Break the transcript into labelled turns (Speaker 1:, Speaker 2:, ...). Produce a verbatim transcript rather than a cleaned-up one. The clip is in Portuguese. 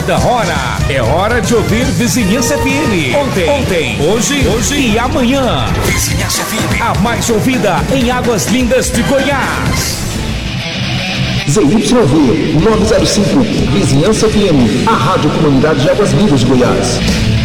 Speaker 1: toda hora. É hora de ouvir Vizinhança F M. Ontem, ontem, hoje, hoje e amanhã. Vizinhança F M, a mais ouvida em Águas Lindas de Goiás.
Speaker 2: Z Y V novecentos e cinco, Vizinhança F M, a rádio comunidade de Águas Lindas de Goiás.